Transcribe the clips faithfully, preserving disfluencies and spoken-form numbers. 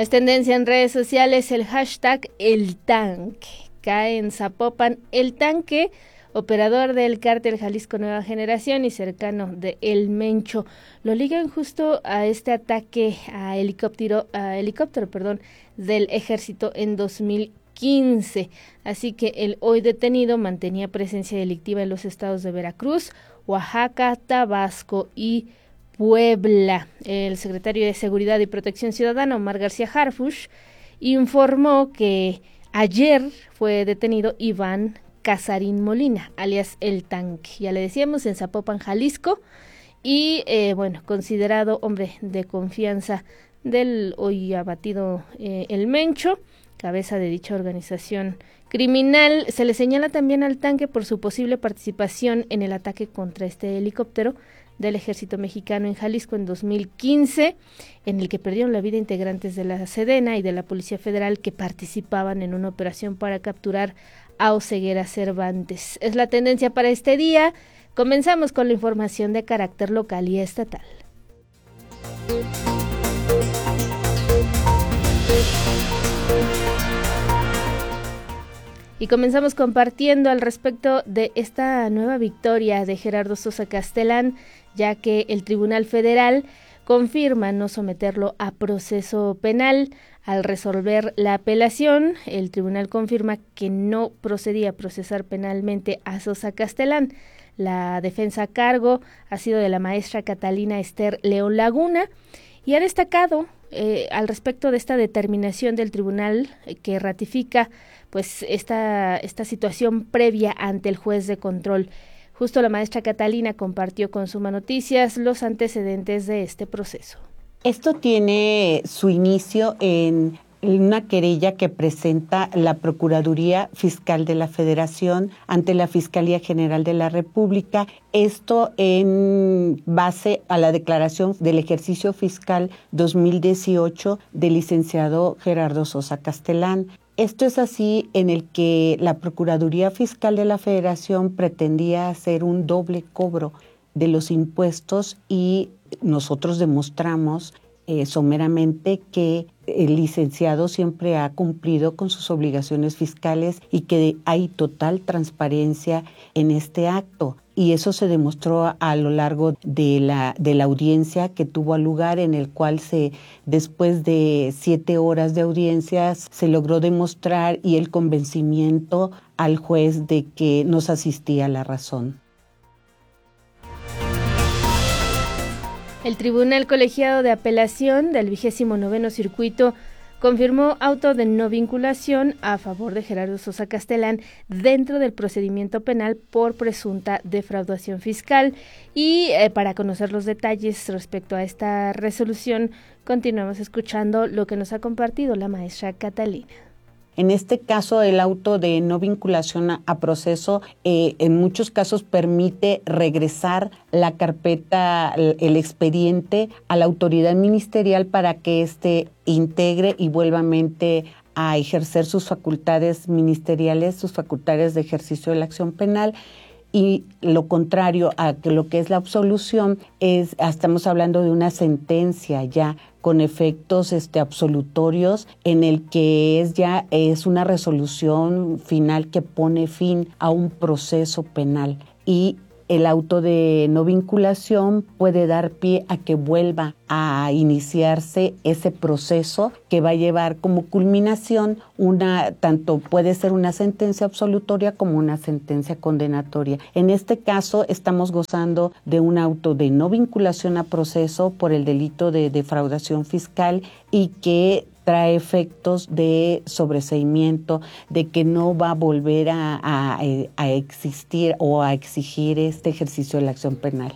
Es tendencia en redes sociales el hashtag El Tanque. Cae en Zapopan El Tanque, operador del cártel Jalisco Nueva Generación y cercano de El Mencho. Lo ligan justo a este ataque a helicóptero, a helicóptero, perdón, del ejército en dos mil quince. Así que el hoy detenido mantenía presencia delictiva en los estados de Veracruz, Oaxaca, Tabasco y Puebla. El secretario de Seguridad y Protección Ciudadana, Omar García Harfuch, informó que ayer fue detenido Iván Casarín Molina, alias El Tanque. Ya le decíamos, en Zapopan, Jalisco, y eh, bueno, considerado hombre de confianza del hoy abatido eh, El Mencho, cabeza de dicha organización criminal. Se le señala también al Tanque por su posible participación en el ataque contra este helicóptero del ejército mexicano en Jalisco en dos mil quince, en el que perdieron la vida integrantes de la Sedena y de la Policía Federal que participaban en una operación para capturar a Oseguera Cervantes. Es la tendencia para este día. Comenzamos con la información de carácter local y estatal. Y comenzamos compartiendo al respecto de esta nueva victoria de Gerardo Sosa Castellán, ya que el Tribunal Federal confirma no someterlo a proceso penal. Al resolver la apelación, el tribunal confirma que no procedía a procesar penalmente a Sosa Castellán. La defensa a cargo ha sido de la maestra Catalina Esther León Laguna y ha destacado eh, al respecto de esta determinación del tribunal eh, que ratifica pues esta, esta situación previa ante el juez de control. Justo la maestra Catalina compartió con Suma Noticias los antecedentes de este proceso. Esto tiene su inicio en una querella que presenta la Procuraduría Fiscal de la Federación ante la Fiscalía General de la República, esto en base a la declaración del ejercicio fiscal dos mil dieciocho del licenciado Gerardo Sosa Castellán. Esto es así en el que la Procuraduría Fiscal de la Federación pretendía hacer un doble cobro de los impuestos y nosotros demostramos eh, someramente que el licenciado siempre ha cumplido con sus obligaciones fiscales y que hay total transparencia en este acto. Y eso se demostró a, a lo largo de la, de la audiencia que tuvo lugar, en el cual se, después de siete horas de audiencias se logró demostrar y el convencimiento al juez de que nos asistía la razón. El Tribunal Colegiado de Apelación del vigésimo noveno Circuito confirmó auto de no vinculación a favor de Gerardo Sosa Castellán dentro del procedimiento penal por presunta defraudación fiscal. Y eh, para conocer los detalles respecto a esta resolución, continuamos escuchando lo que nos ha compartido la maestra Catalina. En este caso, el auto de no vinculación a, a proceso eh, en muchos casos permite regresar la carpeta, el, el expediente a la autoridad ministerial para que éste integre y vuelvamente a ejercer sus facultades ministeriales, sus facultades de ejercicio de la acción penal. Y lo contrario a lo que es la absolución, es, estamos hablando de una sentencia ya con efectos este, absolutorios, en el que es ya es una resolución final que pone fin a un proceso penal. Y el auto de no vinculación puede dar pie a que vuelva a iniciarse ese proceso que va a llevar como culminación una, tanto puede ser una sentencia absolutoria como una sentencia condenatoria. En este caso estamos gozando de un auto de no vinculación a proceso por el delito de defraudación fiscal y que trae efectos de sobreseimiento, de que no va a volver a, a, a existir o a exigir este ejercicio de la acción penal.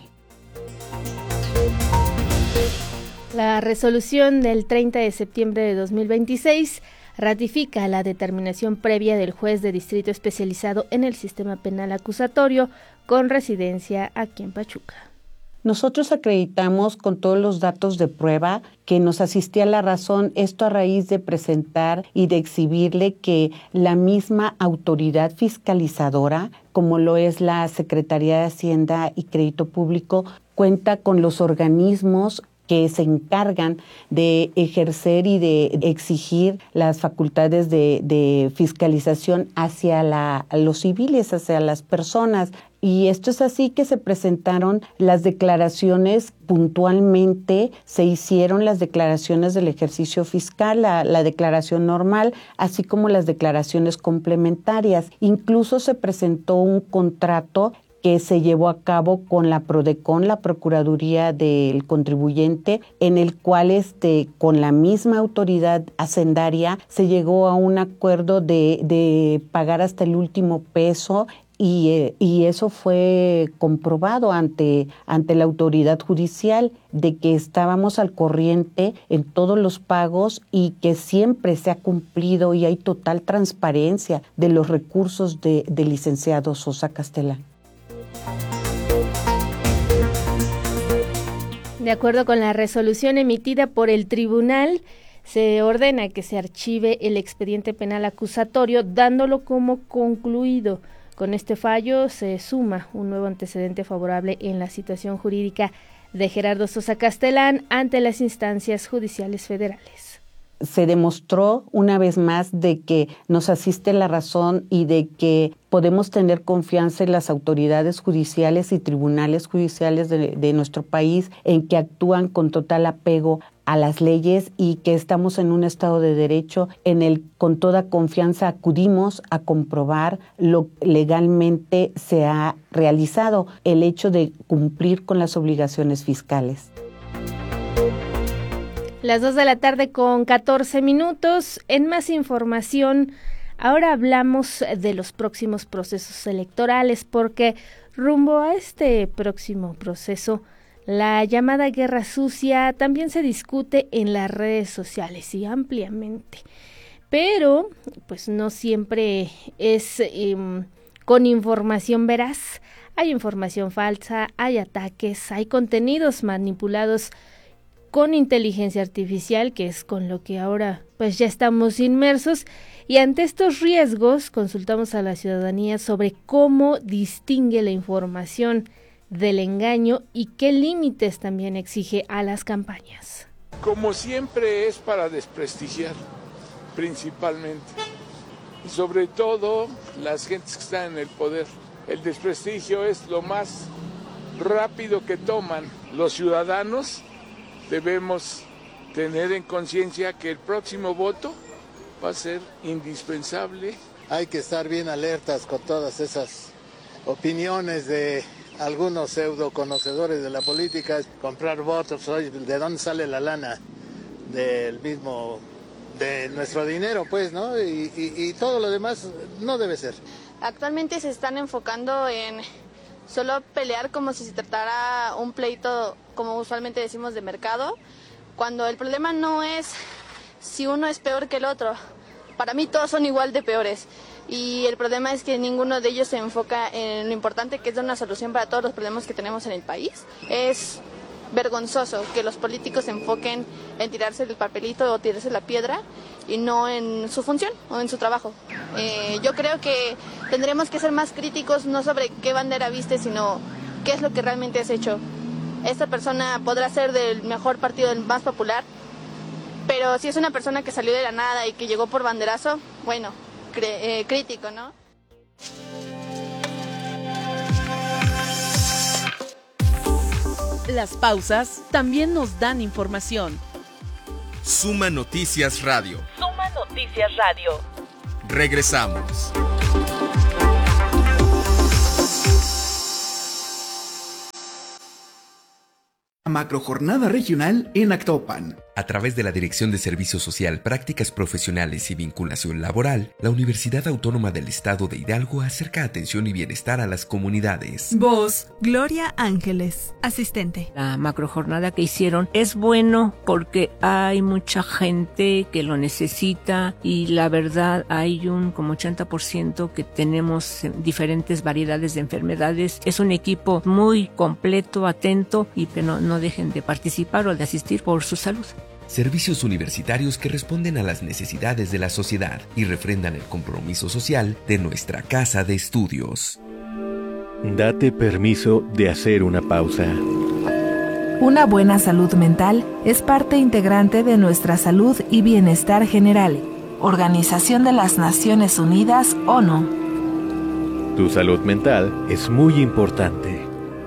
La resolución del treinta de septiembre de dos mil veintiséis ratifica la determinación previa del juez de distrito especializado en el sistema penal acusatorio con residencia aquí en Pachuca. Nosotros acreditamos con todos los datos de prueba que nos asistía la razón, esto a raíz de presentar y de exhibirle que la misma autoridad fiscalizadora, como lo es la Secretaría de Hacienda y Crédito Público, cuenta con los organismos que se encargan de ejercer y de exigir las facultades de, de fiscalización hacia la, los civiles, hacia las personas. Y esto es así que se presentaron las declaraciones puntualmente, se hicieron las declaraciones del ejercicio fiscal, la, la declaración normal, así como las declaraciones complementarias. Incluso se presentó un contrato que se llevó a cabo con la PRODECON, la Procuraduría del Contribuyente, en el cual este, con la misma autoridad hacendaria se llegó a un acuerdo de, de pagar hasta el último peso. Y, eh, y eso fue comprobado ante, ante la autoridad judicial de que estábamos al corriente en todos los pagos y que siempre se ha cumplido y hay total transparencia de los recursos de, del licenciado Sosa Castellán. De acuerdo con la resolución emitida por el tribunal, se ordena que se archive el expediente penal acusatorio, dándolo como concluido. Con este fallo se suma un nuevo antecedente favorable en la situación jurídica de Gerardo Sosa Castellán ante las instancias judiciales federales. Se demostró una vez más de que nos asiste la razón y de que podemos tener confianza en las autoridades judiciales y tribunales judiciales de, de nuestro país, en que actúan con total apego a las leyes y que estamos en un Estado de Derecho en el con toda confianza acudimos a comprobar lo que legalmente se ha realizado, el hecho de cumplir con las obligaciones fiscales. Las dos de la tarde con catorce minutos. En más información, ahora hablamos de los próximos procesos electorales, porque rumbo a este próximo proceso, la llamada guerra sucia también se discute en las redes sociales y ampliamente. Pero, pues no siempre es eh, con información veraz. Hay información falsa, hay ataques, hay contenidos manipulados con inteligencia artificial, que es con lo que ahora pues ya estamos inmersos, y ante estos riesgos consultamos a la ciudadanía sobre cómo distingue la información del engaño y qué límites también exige a las campañas. Como siempre es para desprestigiar, principalmente, y sobre todo las gentes que están en el poder. El desprestigio es lo más rápido que toman los ciudadanos. Debemos tener en conciencia que el próximo voto va a ser indispensable. Hay que estar bien alertas con todas esas opiniones de algunos pseudo conocedores de la política. Comprar votos, ¿de dónde sale la lana? Del mismo, de nuestro dinero, pues, ¿no? Y, y, y todo lo demás no debe ser. Actualmente se están enfocando en solo pelear como si se tratara un pleito, como usualmente decimos, de mercado, cuando el problema no es si uno es peor que el otro. Para mí todos son igual de peores, y el problema es que ninguno de ellos se enfoca en lo importante, que es dar una solución para todos los problemas que tenemos en el país. Es vergonzoso que los políticos se enfoquen en tirarse el papelito o tirarse la piedra y no en su función o en su trabajo. Eh, yo creo que tendremos que ser más críticos, no sobre qué bandera viste, sino qué es lo que realmente has hecho. Esta persona podrá ser del mejor partido, del más popular, pero si es una persona que salió de la nada y que llegó por banderazo, bueno, cre- eh, crítico, ¿no? Las pausas también nos dan información. Suma Noticias Radio. Suma Noticias Radio. Regresamos. Macrojornada regional en Actopan. A través de la Dirección de Servicio Social, Prácticas Profesionales y Vinculación Laboral, la Universidad Autónoma del Estado de Hidalgo acerca atención y bienestar a las comunidades. Voz, Gloria Ángeles, asistente. La macrojornada que hicieron es bueno porque hay mucha gente que lo necesita y la verdad hay un como ochenta por ciento que tenemos diferentes variedades de enfermedades. Es un equipo muy completo, atento, y que no, no dejen de participar o de asistir por su salud. Servicios universitarios que responden a las necesidades de la sociedad y refrendan el compromiso social de nuestra casa de estudios. Date permiso de hacer una pausa. Una buena salud mental es parte integrante de nuestra salud y bienestar general. Organización de las Naciones Unidas, ONU. Tu salud mental es muy importante.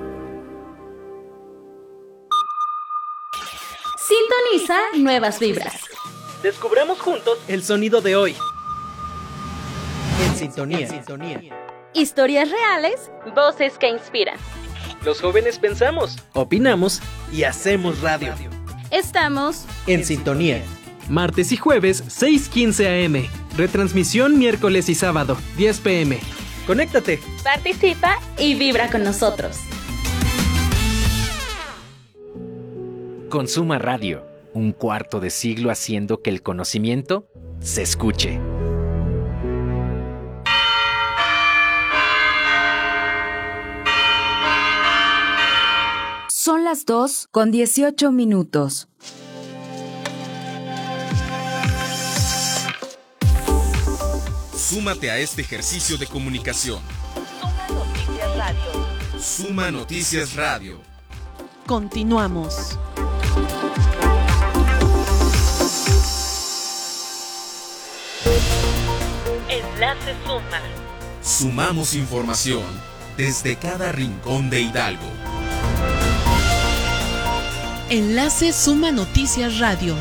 Sintoniza nuevas vibras. Descubramos juntos el sonido de hoy. En sintonía. En sintonía. Historias reales, voces que inspiran. Los jóvenes pensamos, opinamos y hacemos radio. Estamos en sintonía. Martes y jueves, seis quince a eme. Retransmisión miércoles y sábado, diez pe eme. Conéctate. Participa y vibra con nosotros. Consuma Radio. Un cuarto de siglo haciendo que el conocimiento se escuche. Son las dos con dieciocho minutos. Súmate a este ejercicio de comunicación. Suma Noticias Radio. Suma Noticias Radio. Continuamos. Enlace Suma. Sumamos información desde cada rincón de Hidalgo. Enlace Suma Noticias Radio.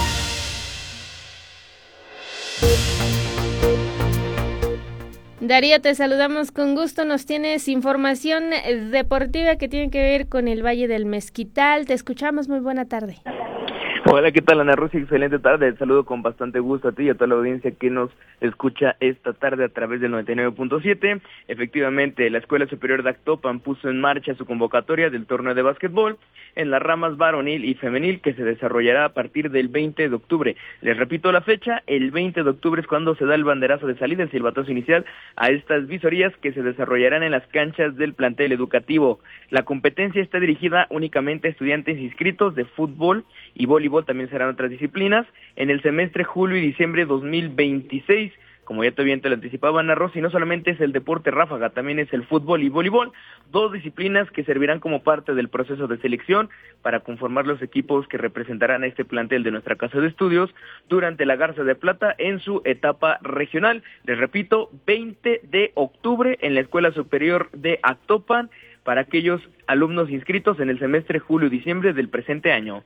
Darío, te saludamos con gusto. Nos tienes información deportiva que tiene que ver con el Valle del Mezquital. Te escuchamos. Muy buena tarde. Hola, ¿qué tal, Ana Rosa? Excelente tarde. Te saludo con bastante gusto a ti y a toda la audiencia que nos escucha esta tarde a través del noventa y nueve punto siete. Efectivamente, la Escuela Superior de Actopan puso en marcha su convocatoria del torneo de básquetbol en las ramas varonil y femenil que se desarrollará a partir del veinte de octubre. Les repito la fecha, el veinte de octubre es cuando se da el banderazo de salida, el silbatazo inicial a estas visorías que se desarrollarán en las canchas del plantel educativo. La competencia está dirigida únicamente a estudiantes inscritos de fútbol y voleibol, también serán otras disciplinas, en el semestre julio y diciembre dos mil veintiséis. Como ya te bien te lo anticipaba Ana Rosa, y no solamente es el deporte ráfaga, también es el fútbol y voleibol, dos disciplinas que servirán como parte del proceso de selección para conformar los equipos que representarán a este plantel de nuestra casa de estudios durante la Garza de Plata en su etapa regional. Les repito, veinte de octubre en la Escuela Superior de Actopan para aquellos alumnos inscritos en el semestre julio-diciembre del presente año.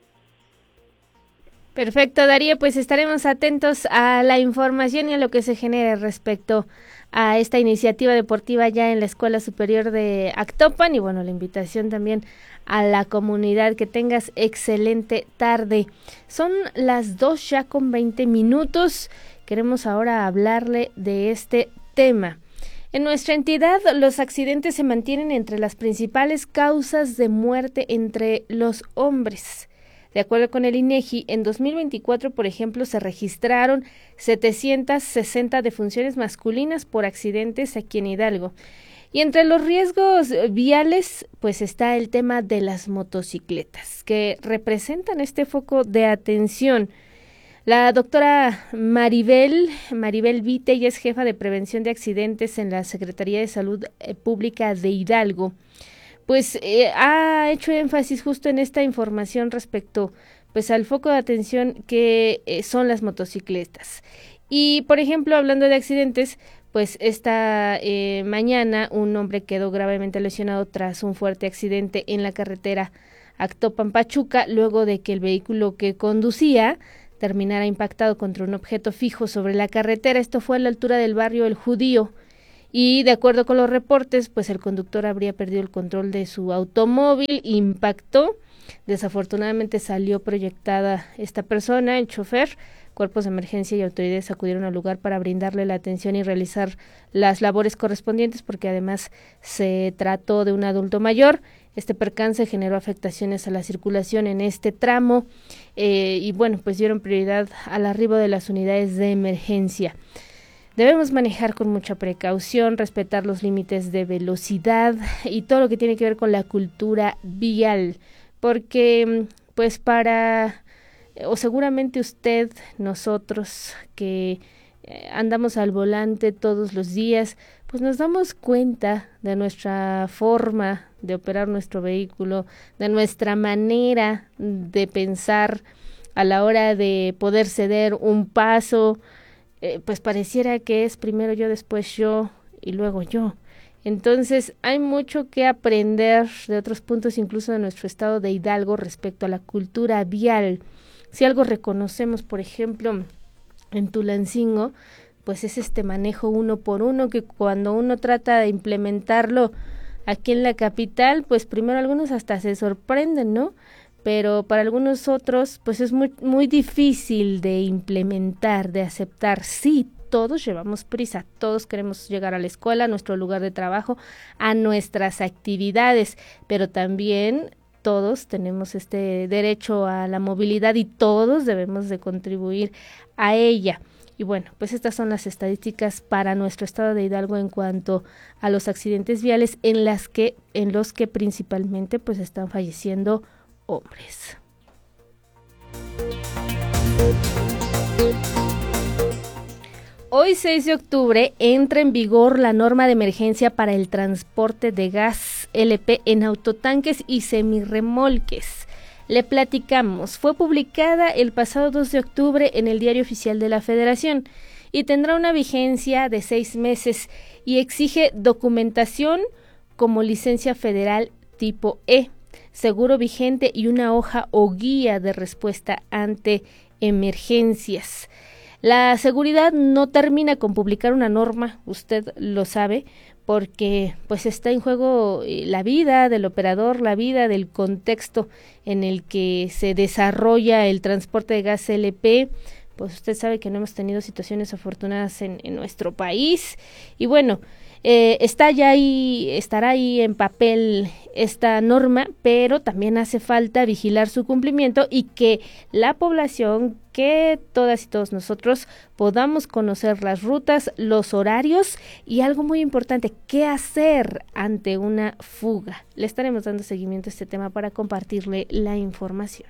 Perfecto, Darío, pues estaremos atentos a la información y a lo que se genere respecto a esta iniciativa deportiva ya en la Escuela Superior de Actopan y bueno, la invitación también a la comunidad. Que tengas excelente tarde. Son las dos ya con veinte minutos. Queremos ahora hablarle de este tema. En nuestra entidad, los accidentes se mantienen entre las principales causas de muerte entre los hombres. De acuerdo con el INEGI, en dos mil veinticuatro, por ejemplo, se registraron setecientas sesenta defunciones masculinas por accidentes aquí en Hidalgo. Y entre los riesgos viales, pues está el tema de las motocicletas, que representan este foco de atención. La doctora Maribel, Maribel Vite, ella es jefa de prevención de accidentes en la Secretaría de Salud Pública de Hidalgo, pues eh, ha hecho énfasis justo en esta información respecto pues al foco de atención que eh, son las motocicletas. Y por ejemplo, hablando de accidentes, pues esta eh, mañana un hombre quedó gravemente lesionado tras un fuerte accidente en la carretera Actopan-Pachuca, luego de que el vehículo que conducía terminara impactado contra un objeto fijo sobre la carretera. Esto fue a la altura del barrio El Judío. Y de acuerdo con los reportes, pues el conductor habría perdido el control de su automóvil, impactó, desafortunadamente salió proyectada esta persona, el chofer. Cuerpos de emergencia y autoridades acudieron al lugar para brindarle la atención y realizar las labores correspondientes, porque además se trató de un adulto mayor. Este percance generó afectaciones a la circulación en este tramo eh, y bueno, pues dieron prioridad al arribo de las unidades de emergencia. Debemos manejar con mucha precaución, respetar los límites de velocidad y todo lo que tiene que ver con la cultura vial, porque pues para, o seguramente usted, nosotros que eh, andamos al volante todos los días, pues nos damos cuenta de nuestra forma de operar nuestro vehículo, de nuestra manera de pensar a la hora de poder ceder un paso, eh, pues pareciera que es primero yo, después yo y luego yo. Entonces hay mucho que aprender de otros puntos, incluso de nuestro estado de Hidalgo, respecto a la cultura vial. Si algo reconocemos, por ejemplo, en Tulancingo, pues es este manejo uno por uno, que cuando uno trata de implementarlo aquí en la capital, pues primero algunos hasta se sorprenden, ¿no? Pero para algunos otros, pues es muy, muy difícil de implementar, de aceptar. Sí, todos llevamos prisa, todos queremos llegar a la escuela, a nuestro lugar de trabajo, a nuestras actividades, pero también todos tenemos este derecho a la movilidad y todos debemos de contribuir a ella. Y bueno, pues estas son las estadísticas para nuestro estado de Hidalgo en cuanto a los accidentes viales en las que en los que principalmente pues están falleciendo hombres. Hoy, seis de octubre, entra en vigor la norma de emergencia para el transporte de gas L P en autotanques y semirremolques. Le platicamos, fue publicada el pasado dos de octubre en el Diario Oficial de la Federación y tendrá una vigencia de seis meses y exige documentación como licencia federal tipo E, seguro vigente y una hoja o guía de respuesta ante emergencias. La seguridad no termina con publicar una norma, usted lo sabe, porque pues está en juego la vida del operador, la vida del contexto en el que se desarrolla el transporte de gas L P. Pues usted sabe que no hemos tenido situaciones afortunadas en, en nuestro país y bueno, eh, está ya ahí, estará ahí en papel esta norma, pero también hace falta vigilar su cumplimiento y que la población, que todas y todos nosotros podamos conocer las rutas, los horarios y algo muy importante, qué hacer ante una fuga. Le estaremos dando seguimiento a este tema para compartirle la información.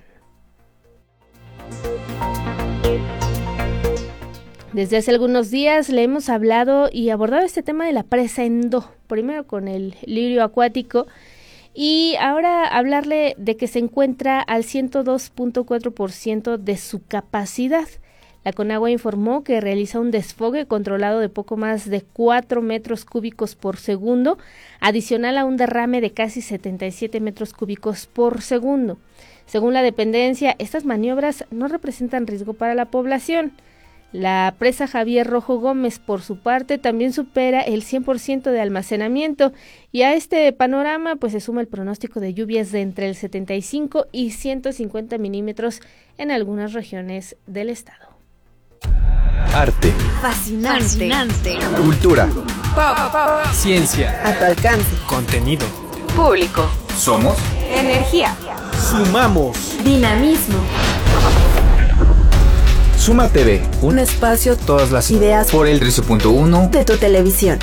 Desde hace algunos días le hemos hablado y abordado este tema de la presa Endó, primero con el lirio acuático y ahora hablarle de que se encuentra al ciento dos punto cuatro por ciento de su capacidad. La Conagua informó que realiza un desfogue controlado de poco más de cuatro metros cúbicos por segundo, adicional a un derrame de casi setenta y siete metros cúbicos por segundo. Según la dependencia, estas maniobras no representan riesgo para la población. La presa Javier Rojo Gómez, por su parte, también supera el cien por ciento de almacenamiento y a este panorama pues se suma el pronóstico de lluvias de entre el setenta y cinco y ciento cincuenta milímetros en algunas regiones del estado. Arte. Fascinante. Fascinante. Cultura. Pop, pop. Ciencia. A tu alcance. Contenido. Público. Somos. Energía. Sumamos. Dinamismo. Suma T V, un espacio, todas las ideas por el trece punto uno de tu televisión.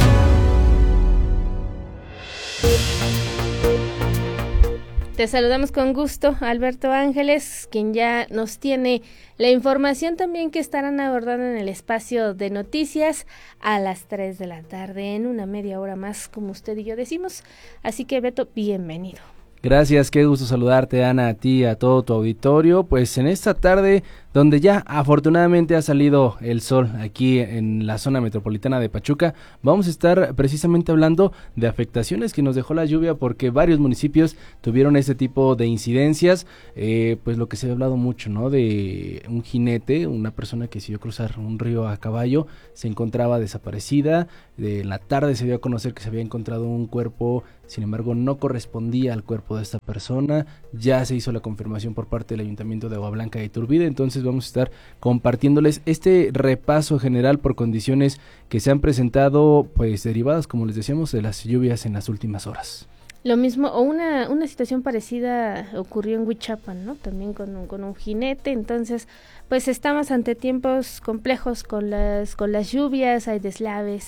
Te saludamos con gusto, Alberto Ángeles, quien ya nos tiene la información también que estarán abordando en el espacio de noticias a las tres de la tarde, en una media hora más, como usted y yo decimos. Así que, Beto, bienvenido. Gracias, qué gusto saludarte, Ana, a ti, a todo tu auditorio. Pues en esta tarde, donde ya afortunadamente ha salido el sol aquí en la zona metropolitana de Pachuca, vamos a estar precisamente hablando de afectaciones que nos dejó la lluvia, porque varios municipios tuvieron este tipo de incidencias. Eh, pues lo que se ha hablado mucho, ¿no? De un jinete, una persona que decidió cruzar un río a caballo, se encontraba desaparecida. De en la tarde se dio a conocer que se había encontrado un cuerpo, sin embargo no correspondía al cuerpo de esta persona. Ya se hizo la confirmación por parte del Ayuntamiento de Agua Blanca de Iturbide, entonces vamos a estar compartiéndoles este repaso general por condiciones que se han presentado, pues derivadas, como les decíamos, de las lluvias en las últimas horas. Lo mismo, o una, una situación parecida ocurrió en Huichapan, ¿no? También con un, con un jinete. Entonces, pues estamos ante tiempos complejos con las, con las lluvias, hay deslaves,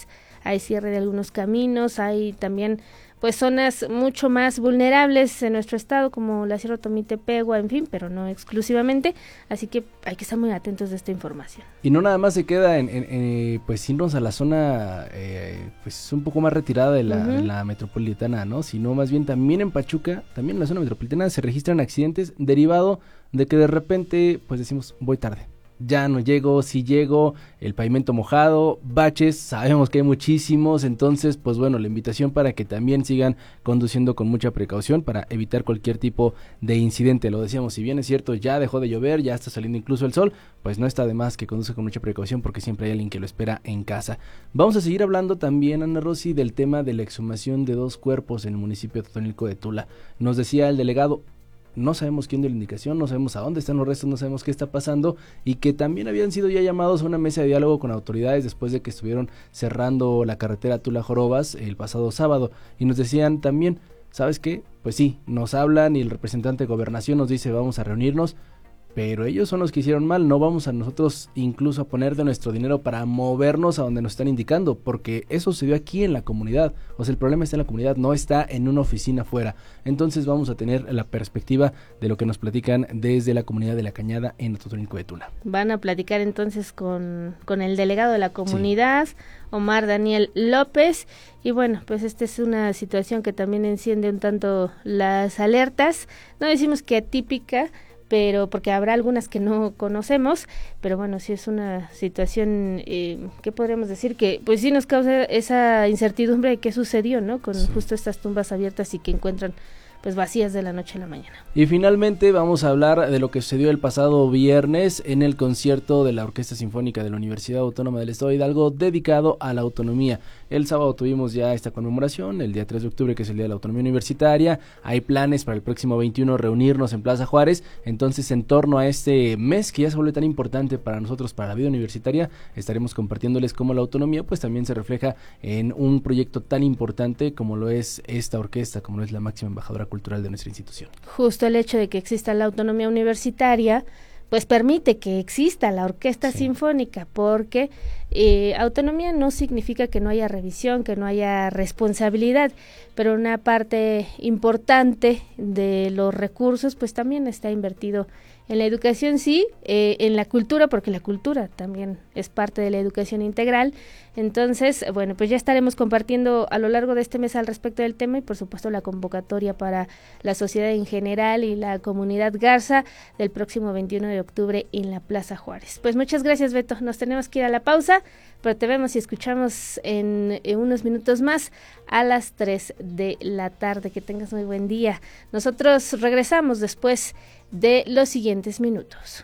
hay cierre de algunos caminos, hay también pues zonas mucho más vulnerables en nuestro estado, como la Sierra Tomite-Pegua, en fin, pero no exclusivamente, así que hay que estar muy atentos de esta información. Y no nada más se queda en, en, en pues irnos a la zona eh, pues un poco más retirada de la, uh-huh. de la metropolitana, ¿no? Sino más bien también en Pachuca, también en la zona metropolitana se registran accidentes derivado de que de repente pues decimos voy tarde. Ya no llego, si llego, el pavimento mojado, baches, sabemos que hay muchísimos, entonces pues bueno, la invitación para que también sigan conduciendo con mucha precaución para evitar cualquier tipo de incidente. Lo decíamos, si bien es cierto, ya dejó de llover, ya está saliendo incluso el sol, pues no está de más que conduzca con mucha precaución porque siempre hay alguien que lo espera en casa. Vamos a seguir hablando también, Ana Rosy, del tema de la exhumación de dos cuerpos en el municipio de Totonilco de Tula. Nos decía el delegado, no sabemos quién dio la indicación, no sabemos a dónde están los restos, no sabemos qué está pasando, y que también habían sido ya llamados a una mesa de diálogo con autoridades después de que estuvieron cerrando la carretera Tula-Jorobas el pasado sábado, y nos decían también, ¿sabes qué? Pues sí, nos hablan y el representante de Gobernación nos dice vamos a reunirnos, pero ellos son los que hicieron mal, no vamos a nosotros incluso a poner de nuestro dinero para movernos a donde nos están indicando, porque eso se dio aquí en la comunidad, o sea, el problema está en la comunidad, no está en una oficina afuera. Entonces vamos a tener la perspectiva de lo que nos platican desde la comunidad de La Cañada en Totonilco de Tula. Van a platicar entonces con, con el delegado de la comunidad, sí. Omar Daniel López, y bueno, pues esta es una situación que también enciende un tanto las alertas, no decimos que atípica, pero porque habrá algunas que no conocemos, pero bueno, sí es una situación, eh, ¿qué podríamos decir? Que pues sí nos causa esa incertidumbre de qué sucedió, ¿no? Con sí. justo estas tumbas abiertas y que encuentran pues vacías de la noche a la mañana. Y finalmente vamos a hablar de lo que sucedió el pasado viernes en el concierto de la Orquesta Sinfónica de la Universidad Autónoma del Estado de Hidalgo dedicado a la autonomía. El sábado tuvimos ya esta conmemoración, el día tres de octubre, que es el Día de la Autonomía Universitaria. Hay planes para el próximo veintiuno reunirnos en Plaza Juárez, entonces en torno a este mes que ya se vuelve tan importante para nosotros, para la vida universitaria, estaremos compartiéndoles cómo la autonomía pues también se refleja en un proyecto tan importante como lo es esta orquesta, como lo es la máxima embajadora cultural de nuestra institución. Justo el hecho de que exista la autonomía universitaria pues permite que exista la orquesta sí. sinfónica, porque eh, autonomía no significa que no haya revisión, que no haya responsabilidad, pero una parte importante de los recursos pues también está invertido en la educación, sí, eh, en la cultura, porque la cultura también es parte de la educación integral. Entonces, bueno, pues ya estaremos compartiendo a lo largo de este mes al respecto del tema y por supuesto la convocatoria para la sociedad en general y la comunidad Garza del próximo veintiuno de octubre en la Plaza Juárez. Pues muchas gracias, Beto, nos tenemos que ir a la pausa, pero te vemos y escuchamos en, en unos minutos más a las tres de la tarde. Que tengas muy buen día. Nosotros regresamos después de los siguientes minutos.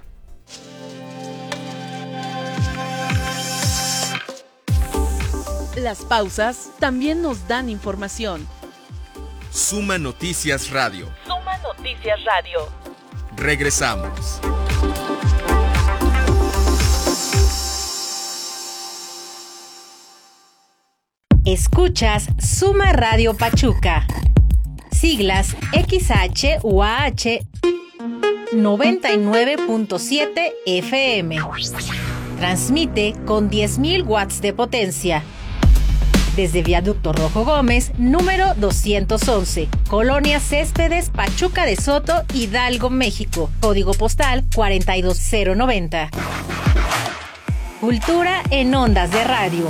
Las pausas también nos dan información. Suma Noticias Radio. Suma Noticias Radio. Regresamos. Escuchas Suma Radio Pachuca. Siglas X H U A H noventa y nueve punto siete F M. Transmite con diez mil watts de potencia. Desde Viaducto Rojo Gómez, número doscientos once, Colonia Céspedes, Pachuca de Soto, Hidalgo, México. Código postal cuarenta y dos cero noventa. Cultura en ondas de radio.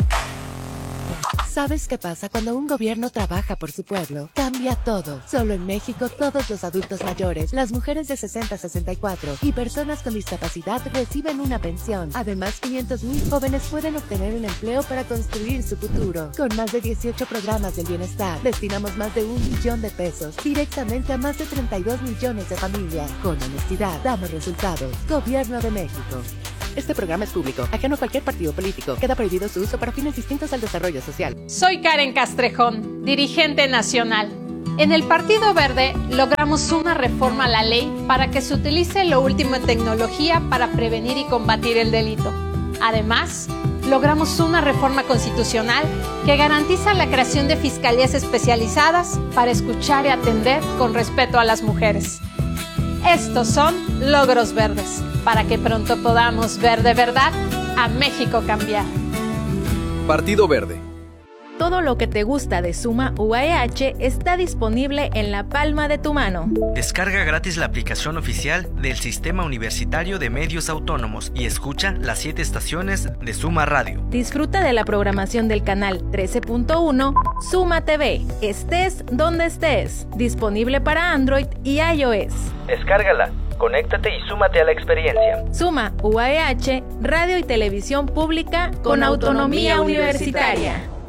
¿Sabes qué pasa cuando un gobierno trabaja por su pueblo? Cambia todo. Solo en México, todos los adultos mayores, las mujeres de sesenta a sesenta y cuatro y personas con discapacidad reciben una pensión. Además, quinientos mil jóvenes pueden obtener un empleo para construir su futuro. Con más de dieciocho programas del bienestar, destinamos más de un millón de pesos directamente a más de treinta y dos millones de familias. Con honestidad, damos resultados. Gobierno de México. Este programa es público, ajeno a cualquier partido político. Queda prohibido su uso para fines distintos al desarrollo social. Soy Karen Castrejón, dirigente nacional. En el Partido Verde logramos una reforma a la ley para que se utilice lo último en tecnología para prevenir y combatir el delito. Además, logramos una reforma constitucional que garantiza la creación de fiscalías especializadas para escuchar y atender con respeto a las mujeres. Estos son logros verdes, para que pronto podamos ver de verdad a México cambiar. Partido Verde, Todo lo que te gusta de Suma U A E H está disponible en la palma de tu mano. Descarga gratis la aplicación oficial del Sistema Universitario de Medios Autónomos y escucha las siete estaciones de Suma Radio. Disfruta de la programación del canal trece punto uno Suma T V. Estés donde estés. Disponible para Android y iOS. Descárgala, conéctate y súmate a la experiencia. Suma U A E H, radio y televisión pública con, con autonomía, autonomía universitaria. universitaria.